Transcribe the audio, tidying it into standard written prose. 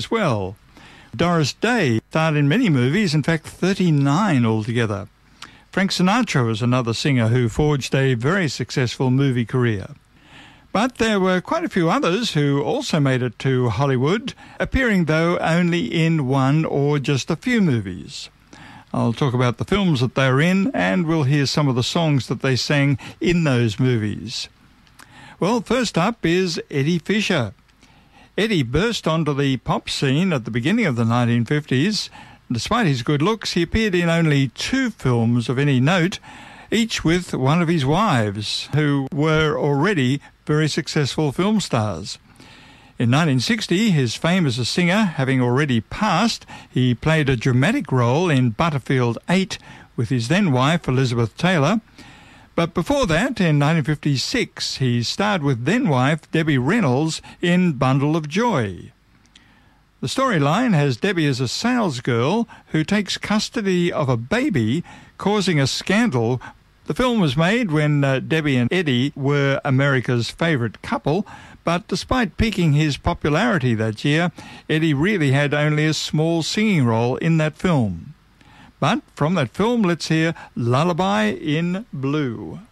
as well. Doris Day starred in many movies, in fact 39 altogether. Frank Sinatra was another singer who forged a very successful movie career. But there were quite a few others who also made it to Hollywood, appearing though only in one or just a few movies. I'll talk about the films that they were in, and we'll hear some of the songs that they sang in those movies. Well, first up is Eddie Fisher. Eddie burst onto the pop scene at the beginning of the 1950s. Despite his good looks, he appeared in only 2 films of any note, each with one of his wives, who were already very successful film stars. In 1960, his fame as a singer having already passed, he played a dramatic role in Butterfield 8 with his then-wife Elizabeth Taylor. But before that, in 1956, he starred with then-wife Debbie Reynolds in Bundle of Joy. The storyline has Debbie as a salesgirl who takes custody of a baby, causing a scandal. The film was made when Debbie and Eddie were America's favourite couple, but despite peaking his popularity that year, Eddie really had only a small singing role in that film. But from that film, let's hear Lullaby in Blue.